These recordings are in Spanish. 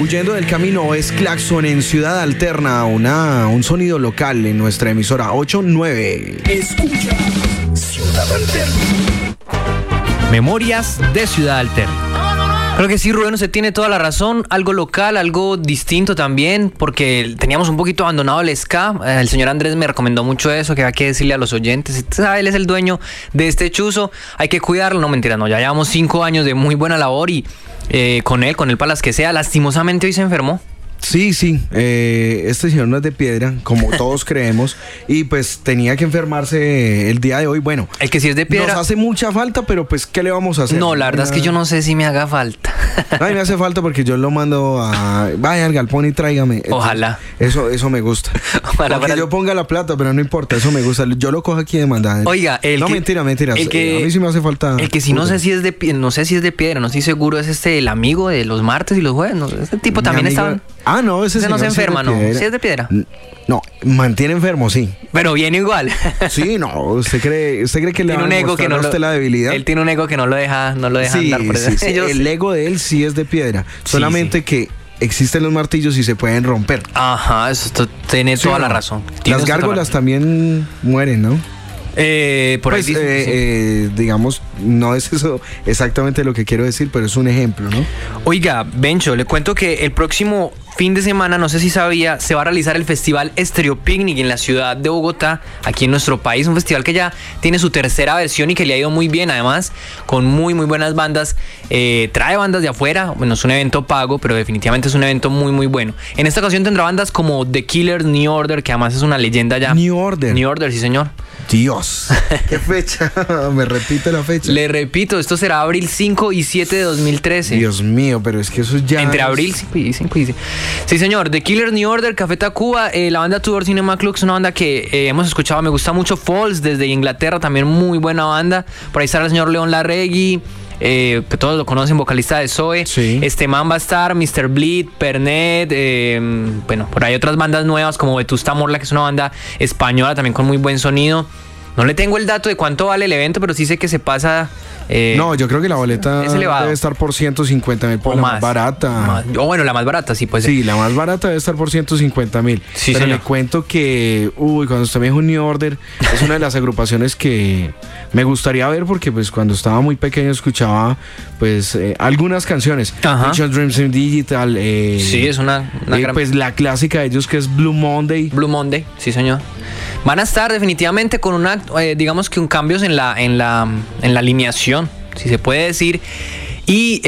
Huyendo del camino es Claxon en Ciudad Alterna, un sonido local en nuestra emisora 89. Escucha Ciudad Alterna. Memorias de Ciudad Alterna. Creo que sí, Rubén, usted tiene toda la razón. Algo local, algo distinto también, porque teníamos un poquito abandonado el ska. El señor Andrés me recomendó mucho eso, que hay que decirle a los oyentes. Usted sabe, él es el dueño de este chuzo, hay que cuidarlo. No, mentira, no, ya llevamos 5 años de muy buena labor y con él para las que sea. Lastimosamente hoy se enfermó. Sí, este señor no es de piedra, como todos creemos, y pues tenía que enfermarse el día de hoy. Bueno, el que sí es de piedra nos hace mucha falta, pero pues ¿qué le vamos a hacer? No, la verdad es que yo no sé si me haga falta. Ay, me hace falta porque yo lo mando a... Vaya al galpón y tráigame. Ojalá. Eso me gusta. Ojalá porque yo ponga la plata, pero no importa, eso me gusta. Yo lo cojo aquí de mandada. Oiga, mentira. El que, a mí sí me hace falta. El que sí no sé si es de piedra, no estoy seguro, es el amigo de los martes y los jueves. No, ese tipo también está... Ah, no, ese no se enferma, ¿no? ¿Sí es de piedra? No, mantiene enfermo, sí. Pero viene igual. Sí, no, usted cree que le va a mostrar a usted la debilidad. Él tiene un ego que no lo deja sí, andar por eso. Sí. El ego de él sí es de piedra. Solamente que existen los martillos y se pueden romper. Ajá, eso tiene toda la razón. Las gárgolas también mueren, ¿no? Por pues, ahí digamos, no es eso exactamente lo que quiero decir, pero es un ejemplo, ¿no? Oiga, Bencho, le cuento que el próximo fin de semana, no sé si sabía, se va a realizar el Festival Estéreo Picnic en la ciudad de Bogotá, aquí en nuestro país, un festival que ya tiene su tercera versión y que le ha ido muy bien, además, con muy buenas bandas, trae bandas de afuera, bueno, es un evento pago, pero definitivamente es un evento muy bueno. En esta ocasión tendrá bandas como The Killers, New Order, que además es una leyenda ya. New Order, sí señor. Dios, ¿qué fecha? Me repite la fecha. Le repito, esto será abril 5 y 7 de 2013. Dios mío, pero es que eso ya... Entre abril 5 y 7. Sí, señor. The Killers, New Order, Café Tacuba, la banda Tudor Cinema Club, es una banda que hemos escuchado, me gusta mucho. Falls, desde Inglaterra, también muy buena banda. Por ahí está el señor León Larregui, que todos lo conocen, vocalista de Zoe. Sí. Este man va a estar, Mr. Bleed, Pernet, bueno, por ahí otras bandas nuevas como Vetusta Morla, que es una banda española también con muy buen sonido. No le tengo el dato de cuánto vale el evento, pero sí sé que se pasa... no, yo creo que la boleta debe estar por 150,000 por la más barata. O bueno, la más barata sí puede ser. Sí, la más barata debe estar por 150,000. Sí, pero señor. le cuento que, cuando usted me dijo New Order, es una de las agrupaciones que me gustaría ver porque pues cuando estaba muy pequeño escuchaba pues algunas canciones. Richard Dreams in Digital. Sí, es una gran... Pues la clásica de ellos que es Blue Monday. Blue Monday, sí señor. Van a estar definitivamente con una, digamos que un cambios en la alineación, si se puede decir, y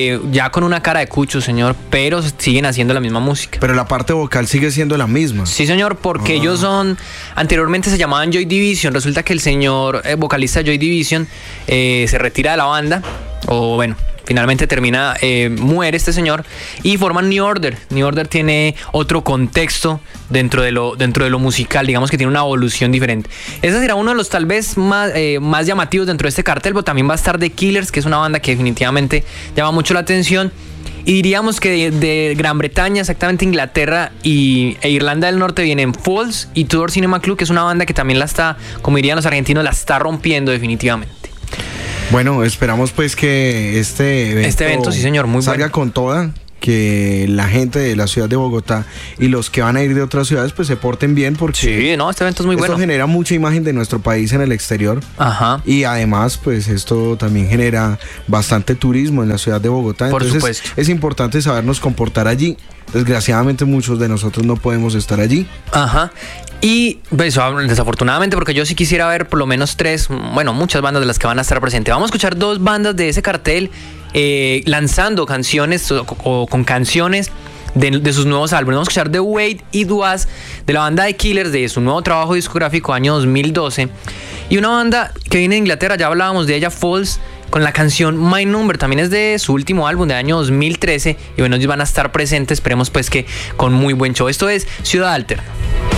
ya con una cara de cucho, señor, pero siguen haciendo la misma música. Pero la parte vocal sigue siendo la misma. Sí, señor, porque ellos anteriormente se llamaban Joy Division. Resulta que el señor vocalista Joy Division se retira de la banda, o bueno, finalmente muere este señor y forman New Order. New Order tiene otro contexto dentro de lo musical, digamos que tiene una evolución diferente. Ese será uno de los tal vez más llamativos dentro de este cartel, pero también va a estar The Killers, que es una banda que definitivamente llama mucho la atención. Y diríamos que de Gran Bretaña, exactamente Inglaterra e Irlanda del Norte, vienen Falls y Tudor Cinema Club, que es una banda que también la está, como dirían los argentinos, la está rompiendo definitivamente. Bueno, esperamos pues que este evento sí señor, muy salga con toda, que la gente de la ciudad de Bogotá y los que van a ir de otras ciudades pues se porten bien, porque sí, no, este evento es muy bueno. Esto genera mucha imagen de nuestro país en el exterior. Ajá. Y además pues esto también genera bastante turismo en la ciudad de Bogotá. Por Entonces supuesto. Es importante sabernos comportar allí. Desgraciadamente muchos de nosotros no podemos estar allí. Ajá. Y pues, desafortunadamente, porque yo sí quisiera ver por lo menos muchas bandas de las que van a estar presentes. Vamos a escuchar 2 bandas de ese cartel lanzando canciones o con canciones de sus nuevos álbumes. Vamos a escuchar The Wait y Duaz de la banda de Killers, de su nuevo trabajo discográfico año 2012. Y una banda que viene de Inglaterra, ya hablábamos de ella, Falls, con la canción My Number, también es de su último álbum de año 2013. Y bueno, ellos van a estar presentes, esperemos pues que con muy buen show. Esto es Ciudad Alterna.